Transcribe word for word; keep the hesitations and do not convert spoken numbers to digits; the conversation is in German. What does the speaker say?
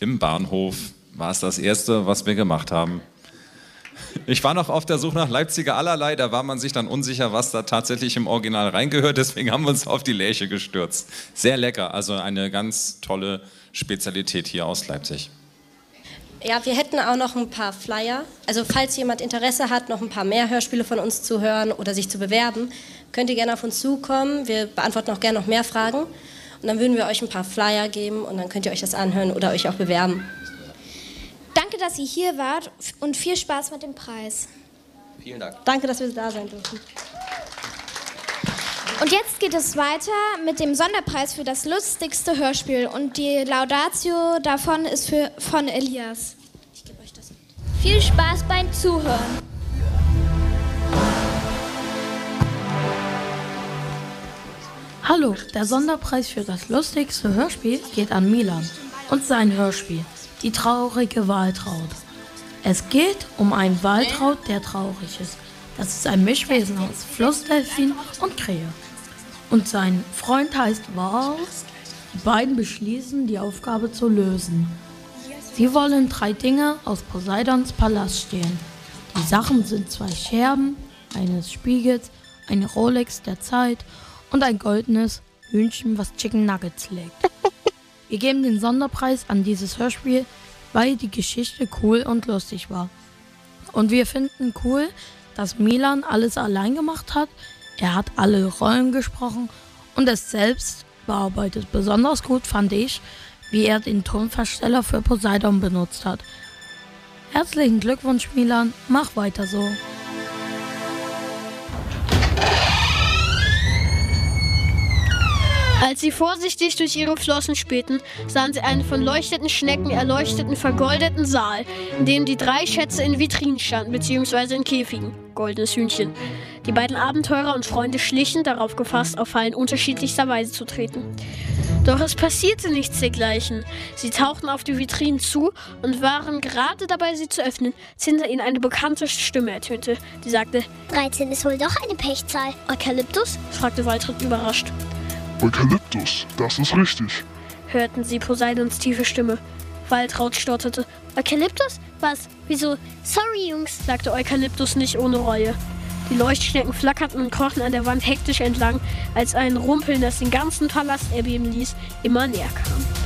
im Bahnhof war es das Erste, was wir gemacht haben. Ich war noch auf der Suche nach Leipziger Allerlei, da war man sich dann unsicher, was da tatsächlich im Original reingehört, deswegen haben wir uns auf die Lerche gestürzt. Sehr lecker, also eine ganz tolle Spezialität hier aus Leipzig. Ja, wir hätten auch noch ein paar Flyer. Also falls jemand Interesse hat, noch ein paar mehr Hörspiele von uns zu hören oder sich zu bewerben, könnt ihr gerne auf uns zukommen. Wir beantworten auch gerne noch mehr Fragen. Und dann würden wir euch ein paar Flyer geben und dann könnt ihr euch das anhören oder euch auch bewerben. Danke, dass ihr hier wart und viel Spaß mit dem Preis. Vielen Dank. Danke, dass wir da sein dürfen. Und jetzt geht es weiter mit dem Sonderpreis für das lustigste Hörspiel. Und die Laudatio davon ist für, von Elias. Ich gebe euch das mit. Viel Spaß beim Zuhören. Hallo, der Sonderpreis für das lustigste Hörspiel geht an Milan und sein Hörspiel, Die traurige Waltraud. Es geht um einen Waltraud, der traurig ist. Das ist ein Mischwesen aus Flussdelfin und Krähe. Und sein Freund heißt Wal. Die beiden beschließen, die Aufgabe zu lösen. Sie wollen drei Dinge aus Poseidons Palast stehlen. Die Sachen sind zwei Scherben, eines Spiegels, eine Rolex der Zeit und ein goldenes Hühnchen, was Chicken Nuggets legt. Wir geben den Sonderpreis an dieses Hörspiel, weil die Geschichte cool und lustig war. Und wir finden cool, dass Milan alles allein gemacht hat. Er hat alle Rollen gesprochen und es selbst bearbeitet. Besonders gut fand ich, wie er den Tonversteller für Poseidon benutzt hat. Herzlichen Glückwunsch, Milan. Mach weiter so. Als sie vorsichtig durch ihre Flossen spähten, sahen sie einen von leuchtenden Schnecken erleuchteten, vergoldeten Saal, in dem die drei Schätze in Vitrinen standen, beziehungsweise in Käfigen. Goldenes Hühnchen. Die beiden Abenteurer und Freunde schlichen, darauf gefasst, auf Fallen unterschiedlichster Weise zu treten. Doch es passierte nichts dergleichen. Sie tauchten auf die Vitrinen zu und waren gerade dabei, sie zu öffnen, als hinter ihnen eine bekannte Stimme ertönte, die sagte: dreizehn ist wohl doch eine Pechzahl. Eukalyptus? Fragte Waltraud überrascht. Eukalyptus, das ist richtig, hörten sie Poseidons tiefe Stimme. Waltraud stotterte. Eukalyptus? Was? Wieso? Sorry, Jungs, sagte Eukalyptus nicht ohne Reue. Die Leuchtschnecken flackerten und krochen an der Wand hektisch entlang, als ein Rumpeln, das den ganzen Palast erbeben ließ, immer näher kam.